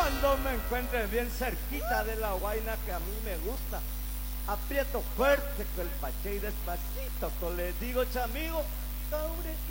Cuando me encuentre bien cerquita de la guaina que a mí me gusta, aprieto fuerte con el pache y despacito, le digo, chamigo,